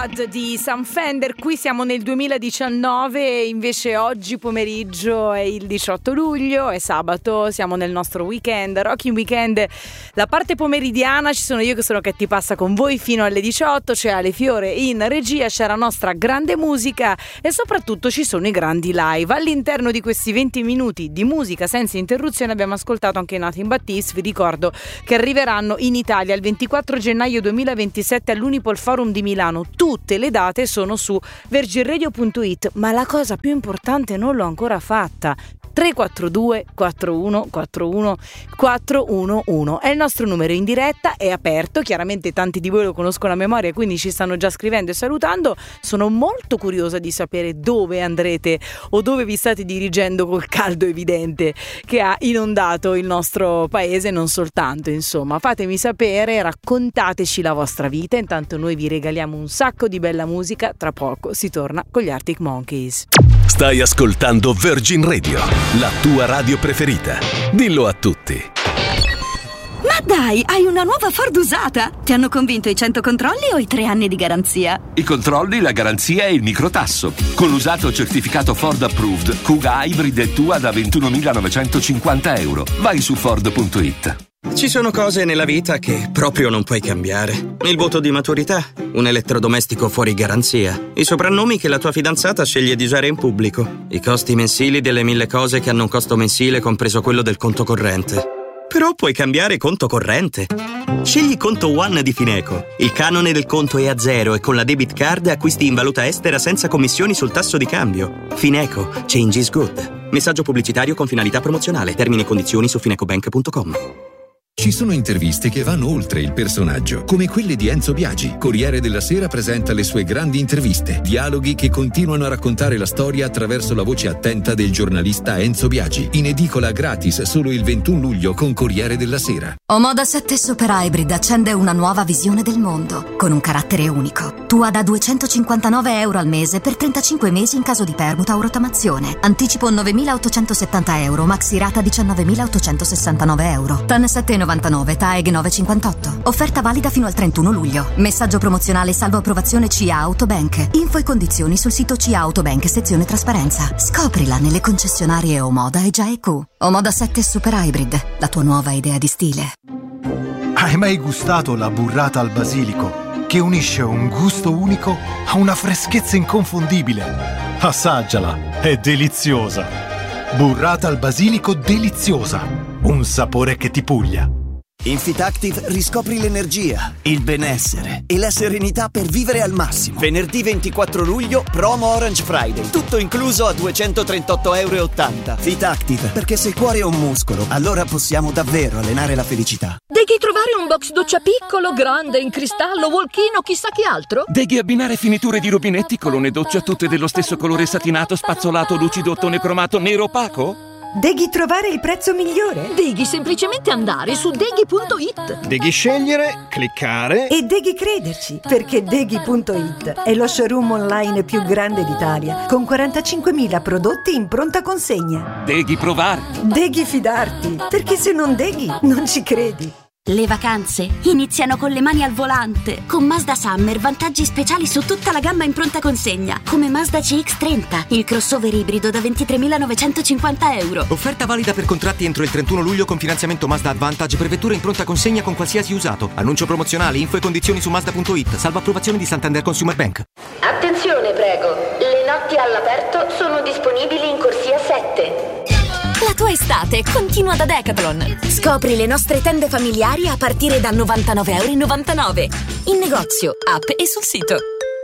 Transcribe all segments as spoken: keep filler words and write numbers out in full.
God di Sam Fender. Qui siamo nel duemiladiciannove, invece oggi pomeriggio è il diciotto luglio, è sabato, siamo nel nostro weekend, Rocking Weekend. La parte pomeridiana ci sono io che sono che ti passa con voi fino alle diciotto, c'è Ale Fiore in regia, c'è la nostra grande musica e soprattutto ci sono i grandi live. All'interno di questi venti minuti di musica senza interruzione abbiamo ascoltato anche Nothing But Thieves. Vi ricordo che arriveranno in Italia il ventiquattro gennaio duemilaventisette all'Unipol Forum di Milano. Tutte le date sono su virgin radio punto it, ma la cosa più importante non l'ho ancora fatta. tre quattro due quattro uno quattro uno quattro uno uno è il nostro numero in diretta, è aperto, chiaramente tanti di voi lo conoscono a memoria, quindi ci stanno già scrivendo e salutando. Sono molto curiosa di sapere dove andrete o dove vi state dirigendo col caldo evidente che ha inondato il nostro paese, non soltanto, insomma. Fatemi sapere, raccontateci la vostra vita, intanto noi vi regaliamo un sacco di bella musica. Tra poco si torna con gli Arctic Monkeys. Stai ascoltando Virgin Radio, la tua radio preferita. Dillo a tutti. Ma dai, hai una nuova Ford usata? Ti hanno convinto i cento controlli o i tre anni di garanzia? I controlli, la garanzia e il microtasso. Con l'usato certificato Ford Approved, Kuga Hybrid è tua da ventunomilanovecentocinquanta euro. Vai su Ford punto it. Ci sono cose nella vita che proprio non puoi cambiare. Il voto di maturità, un elettrodomestico fuori garanzia, i soprannomi che la tua fidanzata sceglie di usare in pubblico, i costi mensili delle mille cose che hanno un costo mensile compreso quello del conto corrente. Però puoi cambiare conto corrente. Scegli Conto One di Fineco. Il canone del conto è a zero e con la debit card acquisti in valuta estera senza commissioni sul tasso di cambio. Fineco. Change is good. Messaggio pubblicitario con finalità promozionale. Termini e condizioni su finecobank punto com. Ci sono interviste che vanno oltre il personaggio, come quelle di Enzo Biagi. Corriere della Sera presenta le sue grandi interviste, dialoghi che continuano a raccontare la storia attraverso la voce attenta del giornalista Enzo Biagi. In edicola gratis solo il ventuno luglio con Corriere della Sera. Omoda sette Super Hybrid accende una nuova visione del mondo, con un carattere unico. Tua da duecentocinquantanove euro al mese per trentacinque mesi in caso di permuta o rottamazione. Anticipo novemilaottocentosettanta euro, maxi rata diciannovemilaottocentosessantanove euro. T A N sette virgola novantanove, T A E G novecentocinquantotto. Offerta valida fino al trentuno luglio. Messaggio promozionale salvo approvazione C A Autobank. Info e condizioni sul sito C A Autobank sezione trasparenza. Scoprila nelle concessionarie Omoda e G A E Q. Omoda sette Super Hybrid, la tua nuova idea di stile. Hai mai gustato la burrata al basilico, che unisce un gusto unico a una freschezza inconfondibile? Assaggiala, è deliziosa. Burrata al basilico deliziosa, un sapore che ti puglia. In Fitactive riscopri l'energia, il benessere e la serenità per vivere al massimo. Venerdì ventiquattro luglio, promo Orange Friday. Tutto incluso a duecentotrentotto euro e ottanta. Fitactive, perché se il cuore è un muscolo, allora possiamo davvero allenare la felicità. Devi trovare un box doccia piccolo, grande, in cristallo, walk-in o chissà che altro? Devi abbinare finiture di rubinetti, colonne doccia tutte dello stesso colore satinato, spazzolato, lucido, ottone cromato, nero opaco? Devi trovare il prezzo migliore? Devi semplicemente andare su deghi punto it. Devi scegliere, cliccare e devi crederci, perché deghi punto it è lo showroom online più grande d'Italia, con quarantacinquemila prodotti in pronta consegna. Devi provare. Devi fidarti, perché se non deghi non ci credi. Le vacanze iniziano con le mani al volante. Con Mazda Summer vantaggi speciali su tutta la gamma in pronta consegna, come Mazda C X trenta, il crossover ibrido da ventitremilanovecentocinquanta euro. Offerta valida per contratti entro il trentuno luglio con finanziamento Mazda Advantage per vetture in pronta consegna con qualsiasi usato. Annuncio promozionale, info e condizioni su Mazda punto it, salvo approvazione di Santander Consumer Bank. Attenzione prego, le notti all'aperto sono disponibili in corsia sette. La tua estate continua da Decathlon. Scopri le nostre tende familiari a partire da novantanove euro e novantanove. In negozio, app e sul sito.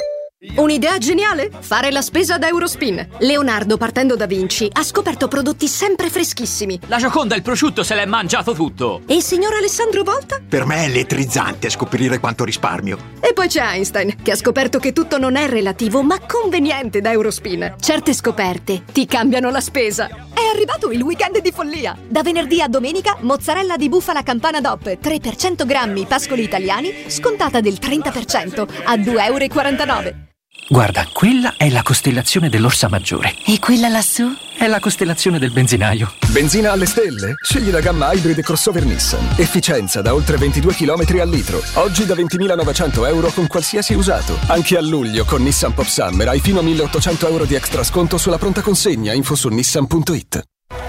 Un'idea geniale? Fare la spesa da Eurospin. Leonardo, partendo da Vinci, ha scoperto prodotti sempre freschissimi. La Gioconda il prosciutto se l'è mangiato tutto. E il signor Alessandro Volta? Per me è elettrizzante scoprire quanto risparmio. E poi c'è Einstein, che ha scoperto che tutto non è relativo, ma conveniente da Eurospin. Certe scoperte ti cambiano la spesa. È arrivato il weekend di follia. Da venerdì a domenica, mozzarella di bufala campana D O P, tre per cento grammi, pascoli italiani, scontata del trenta per cento, a due euro e quarantanove. Guarda, quella è la costellazione dell'Orsa Maggiore. E quella lassù? È la costellazione del benzinaio. Benzina alle stelle? Scegli la gamma Hybrid crossover Nissan. Efficienza da oltre ventidue chilometri al litro. Oggi da ventimilanovecento euro con qualsiasi usato. Anche a luglio con Nissan Pop Summer hai fino a milleottocento euro di extra sconto sulla pronta consegna. Info su nissan punto it.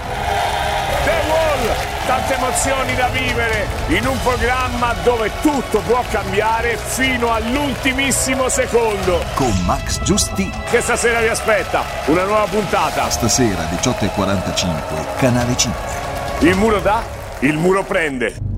Tante emozioni da vivere in un programma dove tutto può cambiare fino all'ultimissimo secondo. Con Max Giusti. Che stasera vi aspetta una nuova puntata. Stasera diciotto e quarantacinque, Canale cinque. Il muro dà, il muro prende.